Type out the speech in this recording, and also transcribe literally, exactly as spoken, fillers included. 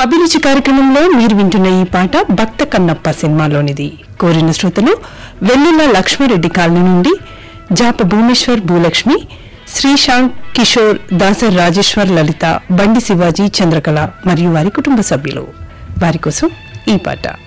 అభిరుచి కార్యక్రమంలో మీరు వింటున్న ఈ పాట భక్త కన్నప్ప సినిమాలోనిది. కోరిన శ్రోతలు వెల్లుల లక్ష్మారెడ్డి కాలనీ నుండి జాప భూమేశ్వర్, భూలక్ష్మి, శ్రీశాంక్, కిషోర్, దాసర్ రాజేశ్వర్, లలిత, బండి శివాజీ, చంద్రకళ మరియు వారి కుటుంబ సభ్యులు. వారి కోసం ఈ పాట.